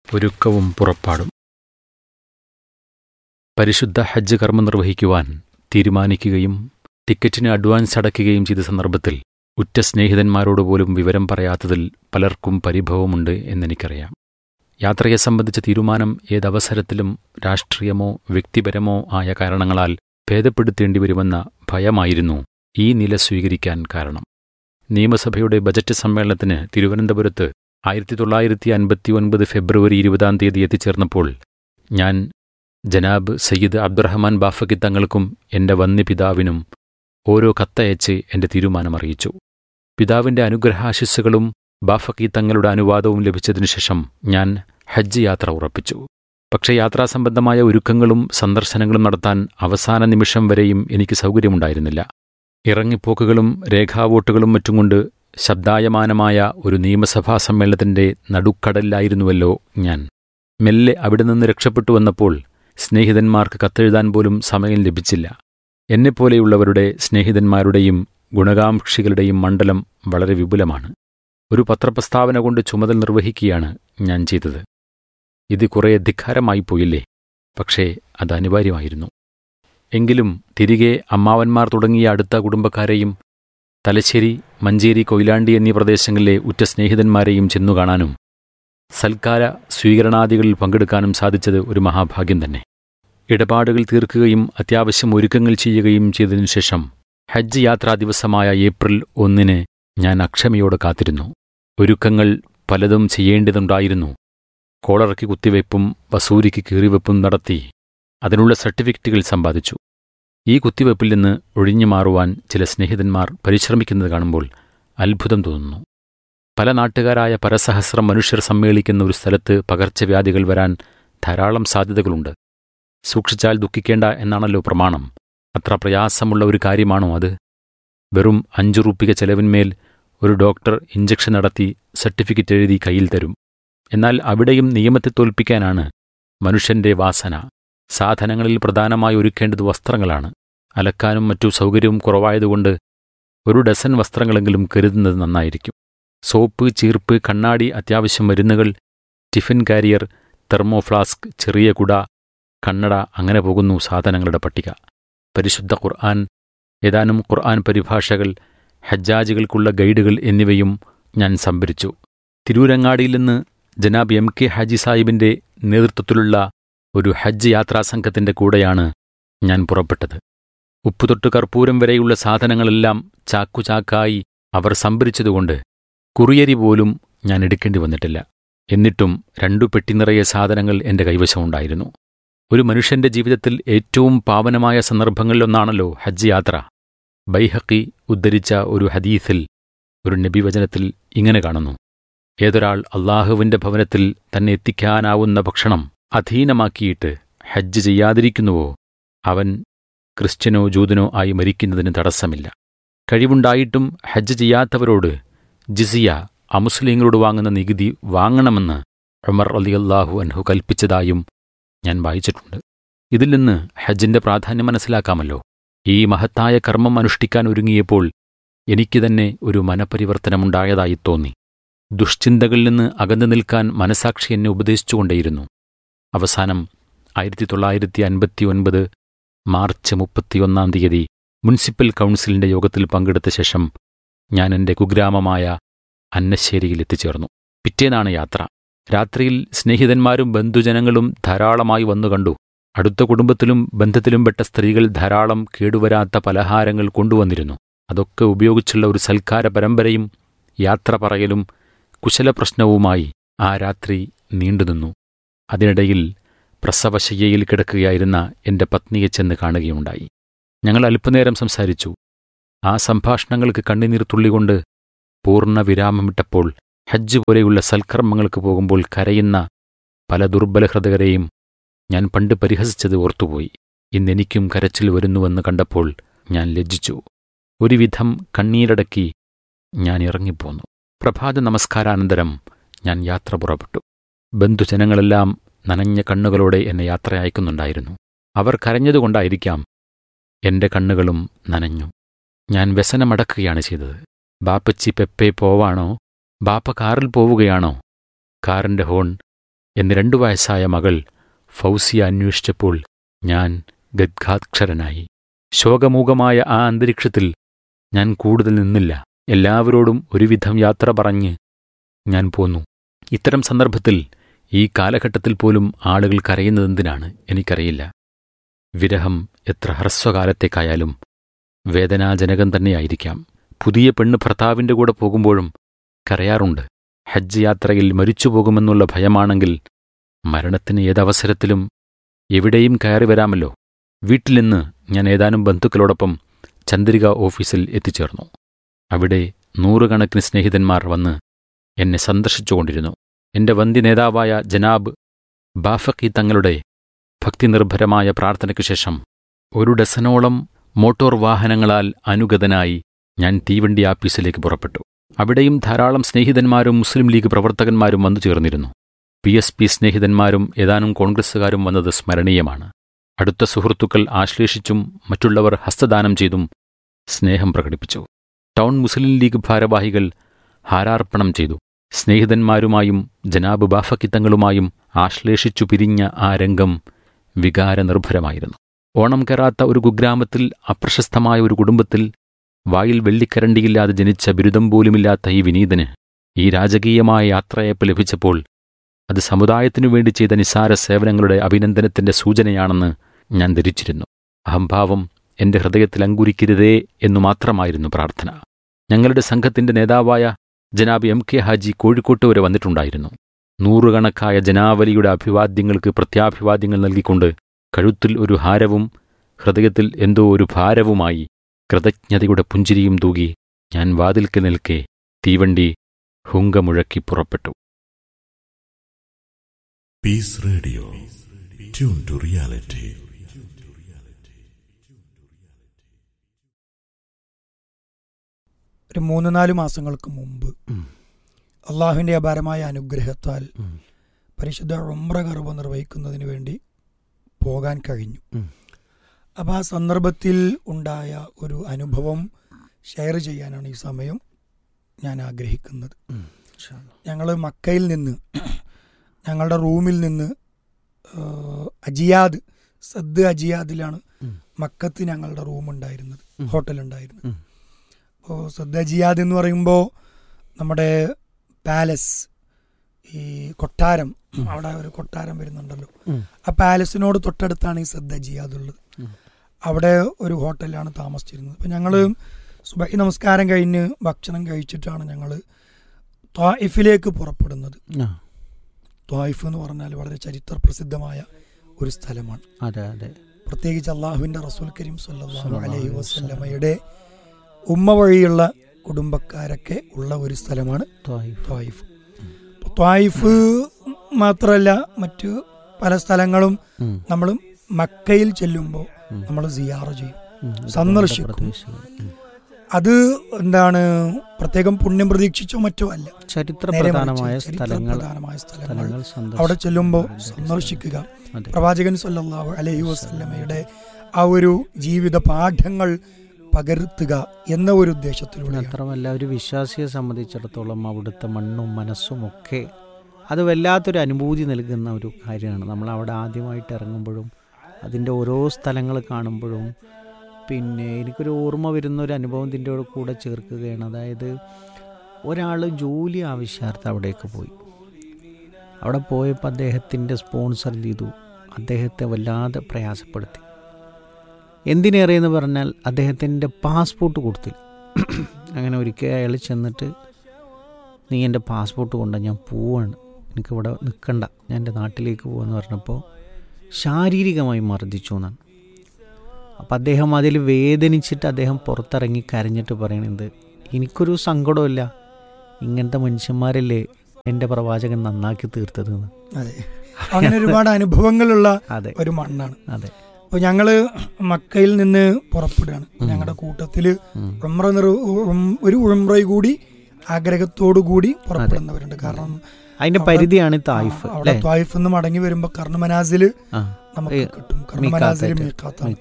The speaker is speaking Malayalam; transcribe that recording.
ഒരുക്കവും പുറപ്പാടും. പരിശുദ്ധ ഹജ്ജ് കർമ്മം നിർവഹിക്കുവാൻ തീരുമാനിക്കുകയും ടിക്കറ്റിന് അഡ്വാൻസ് അടയ്ക്കുകയും ചെയ്ത സന്ദർഭത്തിൽ ഉറ്റ സ്നേഹിതന്മാരോടുപോലും വിവരം പറയാത്തതിൽ പലർക്കും പരിഭവമുണ്ട് എന്നെനിക്കറിയാം. യാത്രയെ സംബന്ധിച്ച തീരുമാനം ഏതവസരത്തിലും രാഷ്ട്രീയമോ വ്യക്തിപരമോ ആയ കാരണങ്ങളാൽ ഭേദപ്പെടുത്തേണ്ടി വരുമെന്ന ഭയമായിരുന്നു ഈ നില സ്വീകരിക്കാൻ കാരണം. നിയമസഭയുടെ ബജറ്റ് സമ്മേളനത്തിന് തിരുവനന്തപുരത്ത് 1959 ഫെബ്രുവരി 20 എത്തിച്ചേർന്നപ്പോൾ ഞാൻ ജനാബ് സയ്യിദ് അബ്ദുറഹ്മാൻ ബാഫക്കി തങ്ങൾക്കും എൻ്റെ വന്യപിതാവിനും ഓരോ കത്തയച്ച് എൻ്റെ തീരുമാനമറിയിച്ചു. പിതാവിൻ്റെ അനുഗ്രഹാശിസ്സുകളും ബാഫക്കി തങ്ങളുടെ അനുവാദവും ലഭിച്ചതിനുശേഷം ഞാൻ ഹജ്ജ് യാത്ര ഉറപ്പിച്ചു. പക്ഷേ യാത്രാസംബന്ധമായ ഒരുക്കങ്ങളും സന്ദർശനങ്ങളും നടത്താൻ അവസാന നിമിഷം വരെയും എനിക്ക് സൗകര്യമുണ്ടായിരുന്നില്ല. ഇറങ്ങിപ്പോക്കുകളും രേഖാവോട്ടുകളും മറ്റും കൊണ്ട് ശബ്ദായമാനമായ ഒരു നിയമസഭാ സമ്മേളനത്തിൻ്റെ നടുക്കടലിലായിരുന്നുവല്ലോ ഞാൻ. മെല്ലെ അവിടെ നിന്ന് രക്ഷപ്പെട്ടു വന്നപ്പോൾ സ്നേഹിതന്മാർക്ക് കത്തെഴുതാൻ പോലും സമയം ലഭിച്ചില്ല. എന്നെപ്പോലെയുള്ളവരുടെ സ്നേഹിതന്മാരുടെയും ഗുണകാംക്ഷികളുടെയും മണ്ഡലം വളരെ വിപുലമാണ്. ഒരു പത്രപ്രസ്താവന കൊണ്ട് ചുമതല നിർവഹിക്കുകയാണ് ഞാൻ ചെയ്തത്. ഇത് കുറേ ധിക്കാരമായിപ്പോയില്ലേ? പക്ഷേ അത് അനിവാര്യമായിരുന്നു. എങ്കിലും തിരികെ അമ്മാവന്മാർ തുടങ്ങിയ അടുത്ത കുടുംബക്കാരെയും തലശ്ശേരി, മഞ്ചേരി, കൊയിലാണ്ടി എന്നീ പ്രദേശങ്ങളിലെ ഉറ്റ സ്നേഹിതന്മാരെയും ചെന്നുകാണാനും സൽക്കാര സ്വീകരണാദികളിൽ പങ്കെടുക്കാനും സാധിച്ചത് ഒരു മഹാഭാഗ്യം തന്നെ. ഇടപാടുകൾ തീർക്കുകയും അത്യാവശ്യം ഒരുക്കങ്ങൾ ചെയ്യുകയും ചെയ്തതിനുശേഷം ഹജ്ജ് യാത്രാ ദിവസമായ ഏപ്രിൽ 1 ഞാൻ അക്ഷമയോടെ കാത്തിരുന്നു. ഒരുക്കങ്ങൾ പലതും ചെയ്യേണ്ടതുണ്ടായിരുന്നു. കോളറയ്ക്ക് കുത്തിവയ്പ്പും വസൂരിക്ക് കീറിവെപ്പും നടത്തി അതിനുള്ള സർട്ടിഫിക്കറ്റുകൾ സമ്പാദിച്ചു. ഈ കുത്തിവയ്പ്പിൽ നിന്ന് ഒഴിഞ്ഞു മാറുവാൻ ചില സ്നേഹിതന്മാർ പരിശ്രമിക്കുന്നത് കാണുമ്പോൾ അത്ഭുതം തോന്നുന്നു. പല നാട്ടുകാരായ പരസഹസ്രം മനുഷ്യർ സമ്മേളിക്കുന്ന ഒരു സ്ഥലത്ത് പകർച്ചവ്യാധികൾ വരാൻ ധാരാളം സാധ്യതകളുണ്ട്. സൂക്ഷിച്ചാൽ ദുഃഖിക്കേണ്ട എന്നാണല്ലോ പ്രമാണം. അത്ര പ്രയാസമുള്ള ഒരു കാര്യമാണോ അത്? വെറും 5 രൂപ ചെലവിന്മേൽ ഒരു ഡോക്ടർ ഇഞ്ചക്ഷൻ നടത്തി സർട്ടിഫിക്കറ്റ് എഴുതി കയ്യിൽ തരും. എന്നാൽ അവിടെയും നിയമത്തെ തോൽപ്പിക്കാനാണ് മനുഷ്യന്റെ വാസന. സാധനങ്ങളിൽ പ്രധാനമായി ഒരുക്കേണ്ടത് വസ്ത്രങ്ങളാണ്. അലക്കാനും മറ്റു സൗകര്യവും കുറവായതുകൊണ്ട് 1 ഡസൻ വസ്ത്രങ്ങളെങ്കിലും കരുതുന്നത് നന്നായിരിക്കും. സോപ്പ്, ചീർപ്പ്, കണ്ണാടി, അത്യാവശ്യം മരുന്നുകൾ, ടിഫിൻ കാരിയർ, തെർമോ ഫ്ലാസ്ക്, ചെറിയ കുട, കണ്ണട, അങ്ങനെ പോകുന്നു സാധനങ്ങളുടെ പട്ടിക. പരിശുദ്ധ ഖുർആൻ, ഏതാനും ഖുർആൻ പരിഭാഷകൾ, ഹജ്ജാജികൾക്കുള്ള ഗൈഡുകൾ എന്നിവയും ഞാൻ സംഭരിച്ചു. തിരൂരങ്ങാടിയിൽ നിന്ന് ജനാബ് MK ഹാജി സാഹിബിൻ്റെ നേതൃത്വത്തിലുള്ള ഒരു ഹജ്ജ് യാത്രാസംഘത്തിൻ്റെ കൂടെയാണ് ഞാൻ പുറപ്പെട്ടത്. ഉപ്പുതൊട്ട് കർപ്പൂരം വരെയുള്ള സാധനങ്ങളെല്ലാം ചാക്കുചാക്കായി അവർ സംഭരിച്ചതുകൊണ്ട് കുറിയരി പോലും ഞാൻ എടുക്കേണ്ടി വന്നിട്ടില്ല. എന്നിട്ടും 2 പെട്ടി നിറയെ സാധനങ്ങൾ എൻ്റെ കൈവശമുണ്ടായിരുന്നു. ഒരു മനുഷ്യന്റെ ജീവിതത്തിൽ ഏറ്റവും പാവനമായ സന്ദർഭങ്ങളിലൊന്നാണല്ലോ ഹജ്ജ് യാത്ര. ബൈഹഖി ഉദ്ധരിച്ച ഒരു ഹദീസിൽ, ഒരു നബിവചനത്തിൽ ഇങ്ങനെ കാണുന്നു: ഏതൊരാൾ അള്ളാഹുവിൻ്റെ ഭവനത്തിൽ തന്നെ എത്തിക്കാനാവുന്ന ഭക്ഷണം അധീനമാക്കിയിട്ട് ഹജ്ജ് ചെയ്യാതിരിക്കുന്നുവോ അവൻ ക്രിസ്ത്യനോ ജൂതനോ ആയി മരിക്കുന്നതിന് തടസ്സമില്ല. കഴിവുണ്ടായിട്ടും ഹജ്ജ് ചെയ്യാത്തവരോട് ജിസിയ, അമുസ്ലിങ്ങളോട് വാങ്ങുന്ന നികുതി വാങ്ങണമെന്ന് ഉമർ റളിയല്ലാഹു അൻഹു കൽപ്പിച്ചതായും ഞാൻ വായിച്ചിട്ടുണ്ട്. ഇതിൽ നിന്ന് ഹജ്ജിന്റെ പ്രാധാന്യം മനസ്സിലാക്കാമല്ലോ. ഈ മഹത്തായ കർമ്മം അനുഷ്ഠിക്കാൻ ഒരുങ്ങിയപ്പോൾ എനിക്ക് തന്നെ ഒരു മനപരിവർത്തനമുണ്ടായതായി തോന്നി. ദുഷ്ചിന്തകളിൽ നിന്ന് അകന്നു നിൽക്കാൻ മനസാക്ഷി എന്നെ ഉപദേശിച്ചുകൊണ്ടേയിരുന്നു. അവസാനം 1959 മാർച്ച് 31 മുനിസിപ്പൽ കൗൺസിലിന്റെ യോഗത്തിൽ പങ്കെടുത്ത ശേഷം ഞാൻ എൻ്റെ കുഗ്രാമമായ അന്നശ്ശേരിയിൽ എത്തിച്ചേർന്നു. പിറ്റേന്നാണ് യാത്ര. രാത്രിയിൽ സ്നേഹിതന്മാരും ബന്ധുജനങ്ങളും ധാരാളമായി വന്നു കണ്ടു. അടുത്ത കുടുംബത്തിലും ബന്ധത്തിലും പെട്ട സ്ത്രീകൾ ധാരാളം കേടുവരാത്ത പലഹാരങ്ങൾ കൊണ്ടുവന്നിരുന്നു. അതൊക്കെ ഉപയോഗിച്ചുള്ള ഒരു സൽക്കാര പരമ്പരയും യാത്ര പറയലും കുശലപ്രശ്നവുമായി ആ രാത്രി നീണ്ടുനിന്നു. അതിനിടയിൽ പ്രസവശയ്യയിൽ കിടക്കുകയായിരുന്ന എൻ്റെ പത്നിയെ ചെന്ന് കാണുകയുണ്ടായി. ഞങ്ങൾ അല്പനേരം സംസാരിച്ചു. ആ സംഭാഷണങ്ങൾക്ക് കണ്ണുനീർ തുള്ളികൊണ്ട് പൂർണ്ണ വിരാമമിട്ടപ്പോൾ ഹജ്ജ് പോലെയുള്ള സൽക്കർമ്മങ്ങൾക്ക് പോകുമ്പോൾ കരയുന്ന പല ദുർബലഹൃദയരെയും ഞാൻ പണ്ട് പരിഹസിച്ചത് ഓർത്തുപോയി. ഇന്നെനിക്കും കരച്ചിൽ വരുന്നുവെന്ന് കണ്ടപ്പോൾ ഞാൻ ലജ്ജിച്ചു. ഒരുവിധം കണ്ണീരടക്കി ഞാൻ ഇറങ്ങിപ്പോന്നു. പ്രഭാത നമസ്കാരാനന്തരം ഞാൻ യാത്ര പുറപ്പെട്ടു. ബന്ധുജനങ്ങളെല്ലാം നനഞ്ഞ കണ്ണുകളോടെ എന്നെ യാത്ര അയക്കുന്നുണ്ടായിരുന്നു. അവർ കരഞ്ഞതുകൊണ്ടായിരിക്കാം എൻ്റെ കണ്ണുകളും നനഞ്ഞു. ഞാൻ വ്യസനമടക്കുകയാണ് ചെയ്തത്. ബാപ്പച്ചി പെപ്പെ പോവാണോ? ബാപ്പ കാറിൽ പോവുകയാണോ? കാറിൻ്റെ ഹോൺ എന്ന് 2 വയസ്സായ മകൾ ഫൗസിയ അന്വേഷിച്ചപ്പോൾ ഞാൻ ഗദ്ഗാക്ഷരനായി. ശോകമൂകമായ ആ അന്തരീക്ഷത്തിൽ ഞാൻ കൂടുതൽ നിന്നില്ല. എല്ലാവരോടും ഒരുവിധം യാത്ര പറഞ്ഞ് ഞാൻ പോന്നു. ഇത്തരം സന്ദർഭത്തിൽ, ഈ കാലഘട്ടത്തിൽ പോലും ആളുകൾ കരയുന്നതെന്തിനാണ് എനിക്കറിയില്ല. വിരഹം എത്ര ഹ്രസ്വകാലത്തേക്കായാലും വേദനാജനകം തന്നെയായിരിക്കാം. പുതിയ പെണ്ണ് ഭർത്താവിൻ്റെ കൂടെ പോകുമ്പോഴും കരയാറുണ്ട്. ഹജ്ജ് യാത്രയിൽ മരിച്ചുപോകുമെന്നുള്ള ഭയമാണെങ്കിൽ മരണത്തിന് ഏതവസരത്തിലും എവിടെയും കയറി വരാമല്ലോ. വീട്ടിൽ നിന്ന് ഞാൻ ഏതാനും ബന്ധുക്കളോടൊപ്പം ചന്ദ്രിക ഓഫീസിൽ എത്തിച്ചേർന്നു. അവിടെ 100 കണക്കിന് സ്നേഹിതന്മാർ വന്ന് എന്നെ സന്ദർശിച്ചുകൊണ്ടിരുന്നു. എന്റെ വന്ധ്യ നേതാവായ ജനാബ് ബാഫക്കി തങ്ങളുടെ ഭക്തിനിർഭരമായ പ്രാർത്ഥനയ്ക്കു ശേഷം 1 ഡസനോളം മോട്ടോർ വാഹനങ്ങളാൽ അനുഗതനായി ഞാൻ തീവണ്ടി ആപ്പീസിലേക്ക് പുറപ്പെട്ടു. അവിടെയും ധാരാളം സ്നേഹിതന്മാരും മുസ്ലിം ലീഗ് പ്രവർത്തകന്മാരും വന്നു ചേർന്നിരുന്നു. PSP സ്നേഹിതന്മാരും ഏതാനും കോൺഗ്രസുകാരും വന്നത് സ്മരണീയമാണ്. അടുത്ത സുഹൃത്തുക്കൾ ആശ്ലേഷിച്ചും മറ്റുള്ളവർ ഹസ്തദാനം ചെയ്തും സ്നേഹം പ്രകടിപ്പിച്ചു. ടൗൺ മുസ്ലിം ലീഗ് ഭാരവാഹികൾ ഹാരാർപ്പണം ചെയ്തു. സ്നേഹിതന്മാരുമായും ജനാബ് ബാഫക്കിത്തങ്ങളുമായും ആശ്ലേഷിച്ചു പിരിഞ്ഞ ആ രംഗം വികാരനിർഭരമായിരുന്നു. ഓണം കയറാത്ത ഒരു കുഗ്രാമത്തിൽ, അപ്രശസ്തമായ ഒരു കുടുംബത്തിൽ, വായിൽ വെള്ളിക്കരണ്ടിയില്ലാതെ ജനിച്ച ബിരുദം പോലുമില്ലാത്ത ഈ വിനീതന് ഈ രാജകീയമായ യാത്രയയപ്പ് ലഭിച്ചപ്പോൾ അത് സമുദായത്തിനു വേണ്ടി ചെയ്ത നിസ്സാര സേവനങ്ങളുടെ അഭിനന്ദനത്തിന്റെ സൂചനയാണെന്ന് ഞാൻ ധരിച്ചിരുന്നു. അഹംഭാവം എന്റെ ഹൃദയത്തിൽ അങ്കുരിക്കരുതേ എന്നു മാത്രമായിരുന്നു പ്രാർത്ഥന. ഞങ്ങളുടെ സംഘത്തിന്റെ നേതാവായ ജനാബ് MK ഹാജി കോഴിക്കോട്ട് വരെ വന്നിട്ടുണ്ടായിരുന്നു. 100 കണക്കായ ജനാവലിയുടെ അഭിവാദ്യങ്ങൾക്ക് പ്രത്യാഭിവാദ്യങ്ങൾ നൽകിക്കൊണ്ട് കഴുത്തിൽ ഒരു ഹാരവും ഹൃദയത്തിൽ എന്തോ ഒരു ഭാരവുമായി കൃതജ്ഞതയുടെ പുഞ്ചിരിയും തൂകി ഞാൻ വാതിൽക്കൽ നിൽക്കെ തീവണ്ടി ഹുങ്കമുഴക്കി പുറപ്പെട്ടു. Piece radio, tune to reality. ഒരു 3-4 മാസങ്ങൾക്ക് മുമ്പ് അള്ളാഹുവിൻ്റെ അപാരമായ അനുഗ്രഹത്താൽ പരിശുദ്ധ ഉംറ കർമ്മ നിർവഹിക്കുന്നതിന് വേണ്ടി പോകാൻ കഴിഞ്ഞു. അപ്പോൾ ആ സന്ദർഭത്തിൽ ഉണ്ടായ ഒരു അനുഭവം ഷെയർ ചെയ്യാനാണ് ഈ സമയം ഞാൻ ആഗ്രഹിക്കുന്നത്. ഞങ്ങൾ മക്കയിൽ നിന്ന്, ഞങ്ങളുടെ റൂമിൽ നിന്ന് അജിയാദ്, സദ് അജിയാദിലാണ് മക്കത്ത് ഞങ്ങളുടെ റൂമുണ്ടായിരുന്നത്, ഹോട്ടലുണ്ടായിരുന്നത്. അപ്പോൾ സദ് അജിയാദ് എന്ന് പറയുമ്പോൾ നമ്മുടെ പാലസ്, ഈ കൊട്ടാരം, അവിടെ ഒരു കൊട്ടാരം വരുന്നുണ്ടല്ലോ, ആ പാലസിനോട് തൊട്ടടുത്താണ് ഈ സദ് അജിയാദ് ഉള്ളത്. അവിടെ ഒരു ഹോട്ടലിലാണ് താമസിച്ചിരുന്നത്. അപ്പം ഞങ്ങൾ സുബഹി നമസ്കാരം കഴിഞ്ഞ് ഭക്ഷണം കഴിച്ചിട്ടാണ് ഞങ്ങൾ ത്വായിഫിലേക്ക് പുറപ്പെടുന്നത്. ത്വായിഫ് എന്ന് പറഞ്ഞാൽ വളരെ ചരിത്ര പ്രസിദ്ധമായ ഒരു സ്ഥലമാണ്. പ്രത്യേകിച്ച് അള്ളാഹുവിൻ്റെ റസൂൽ കരീം സ്വല്ലല്ലാഹു അലൈഹി വസല്ലമയുടെ ഉമ്മ വഴിയുള്ള കുടുംബക്കാരൊക്കെ ഉള്ള ഒരു സ്ഥലമാണ് ത്വായിഫ്. ത്വായിഫ് മാത്രമല്ല, മറ്റു പല സ്ഥലങ്ങളും നമ്മൾ മക്കയിൽ ചെല്ലുമ്പോൾ നമ്മൾ സിയാറ ചെയ്യും, സന്ദർശിക്കും. അത് എന്താണ്, പ്രത്യേകം പുണ്യം പ്രതീക്ഷിച്ചോ മറ്റോ അല്ല, ചരിത്രപ്രധാനമായ സ്ഥലങ്ങൾ അവിടെ ചെല്ലുമ്പോൾ സന്ദർശിക്കുക, പ്രവാചകൻ സ്വല്ലല്ലാഹു അലൈഹി വസല്ലമയുടെ ആ ഒരു ജീവിത പാഠങ്ങൾ പകർത്തുക എന്ന ഒരു ഉദ്ദേശത്തിലൂടെ. മാത്രമല്ല, ഒരു വിശ്വാസിയെ സംബന്ധിച്ചിടത്തോളം അവിടുത്തെ മണ്ണും മനസ്സും ഒക്കെ അത് വല്ലാത്തൊരു അനുഭൂതി നൽകുന്ന ഒരു കാര്യമാണ്. നമ്മൾ അവിടെ ആദ്യമായിട്ട് ഇറങ്ങുമ്പോഴും അതിൻ്റെ ഓരോ സ്ഥലങ്ങൾ കാണുമ്പോഴും പിന്നെ എനിക്കൊരു ഓർമ്മ വരുന്ന ഒരു അനുഭവം ഇതിൻ്റെ കൂടെ ചേർക്കുകയാണ്. അതായത്, ഒരാൾ ജോലി ആവശ്യാർത്ഥം അവിടേക്ക് പോയി. അവിടെ പോയപ്പോൾ അദ്ദേഹത്തിൻ്റെ സ്പോൺസർ ചെയ്തു, അദ്ദേഹത്തെ വല്ലാതെ പ്രയാസപ്പെടുത്തി. എന്തിനേറെയെന്ന് പറഞ്ഞാൽ അദ്ദേഹത്തിൻ്റെ പാസ്പോർട്ട് കൊടുത്തില്ല. അങ്ങനെ ഒരിക്കൽ അയാൾ ചെന്നിട്ട്, നീ എൻ്റെ പാസ്പോർട്ട് കൊണ്ട, ഞാൻ പോവാണ്, എനിക്കിവിടെ നിൽക്കണ്ട, ഞാൻ എൻ്റെ നാട്ടിലേക്ക് പോകുമെന്ന് പറഞ്ഞപ്പോൾ ശാരീരികമായി മർദ്ദിച്ചു എന്നാണ്. അപ്പം അദ്ദേഹം അതിൽ വേദനിച്ചിട്ട് അദ്ദേഹം പുറത്തിറങ്ങി കരഞ്ഞിട്ട് പറയണത്, എനിക്കൊരു സങ്കടമില്ല, ഇങ്ങനത്തെ മനുഷ്യന്മാരല്ലേ എൻ്റെ പ്രവാചകൻ നന്നാക്കി തീർത്തതെന്ന്. അതെ, അങ്ങനെ ഒരുപാട് അനുഭവങ്ങളുള്ള ഒരു മണ്ണാണ്. അതെ. അപ്പോൾ ഞങ്ങൾ മക്കയിൽ നിന്ന് പുറപ്പെടുകയാണ്. ഞങ്ങളുടെ കൂട്ടത്തിൽ ഒരു ഉംറ കൂടി ആഗ്രഹത്തോടു കൂടി പുറപ്പെടുന്നവരുണ്ട്. കാരണം അതിന്റെ പരിധിയാണ് തായിഫ്. അവിടെ തായിഫ് നിന്ന് മടങ്ങി വരുമ്പോൾ കർണ മനാസിൽ നമുക്ക് കിട്ടും. കർണ മനാസിൽ മീഖാത്താണ്.